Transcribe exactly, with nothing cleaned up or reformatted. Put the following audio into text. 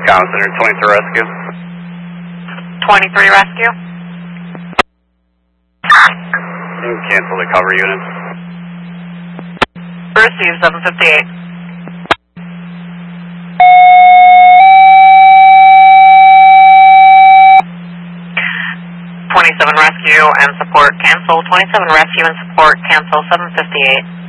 Common Center, twenty-three Rescue. twenty-three Rescue. You can cancel the cover units. Receive seven fifty-eight. twenty-seven Rescue and support cancel. twenty-seven Rescue and support cancel seven fifty-eight.